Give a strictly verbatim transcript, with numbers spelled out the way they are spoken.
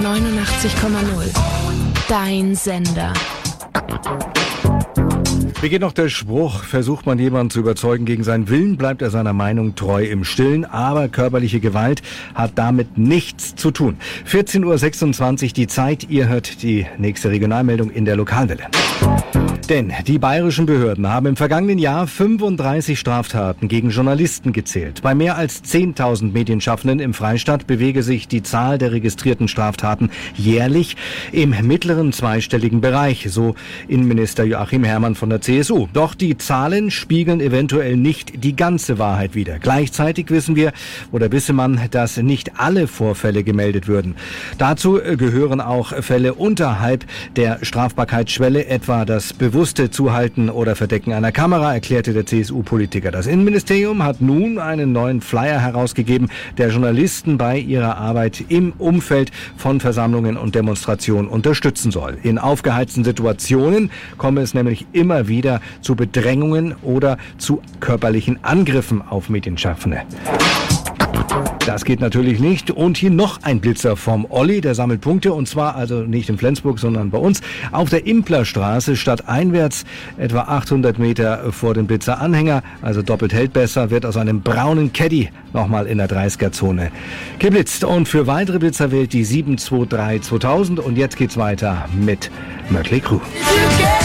neunundachtzig Komma null. Dein Sender. Wie geht noch der Spruch, versucht man jemanden zu überzeugen gegen seinen Willen, bleibt er seiner Meinung treu im Stillen, aber körperliche Gewalt hat damit nichts zu tun. vierzehn Uhr sechsundzwanzig die Zeit, ihr hört die nächste Regionalmeldung in der Lokalwelle. Denn die bayerischen Behörden haben im vergangenen Jahr fünfunddreißig Straftaten gegen Journalisten gezählt. Bei mehr als zehntausend Medienschaffenden im Freistaat bewege sich die Zahl der registrierten Straftaten jährlich im mittleren zweistelligen Bereich, so Innenminister Joachim Herrmann von der C S U. Doch die Zahlen spiegeln eventuell nicht die ganze Wahrheit wider. Gleichzeitig wissen wir oder wisse man, dass nicht alle Vorfälle gemeldet würden. Dazu gehören auch Fälle unterhalb der Strafbarkeitsschwelle, etwa das bewusste Zuhalten oder Verdecken einer Kamera, erklärte der C S U-Politiker. Das Innenministerium hat nun einen neuen Flyer herausgegeben, der Journalisten bei ihrer Arbeit im Umfeld von Versammlungen und Demonstrationen unterstützen soll. In aufgeheizten Situationen komme es nämlich immer wieder zu Bedrängungen oder zu körperlichen Angriffen auf Medienschaffende. Das geht natürlich nicht. Und hier noch ein Blitzer vom Olli, der sammelt Punkte, und zwar also nicht in Flensburg, sondern bei uns auf der Implerstraße, stadteinwärts etwa achthundert Meter vor dem Blitzeranhänger, also doppelt hält besser, wird aus einem braunen Caddy nochmal in der dreißiger-Zone geblitzt. Und für weitere Blitzer wählt die sieben zwei drei zweitausend und jetzt geht's weiter mit Mötley Crüe.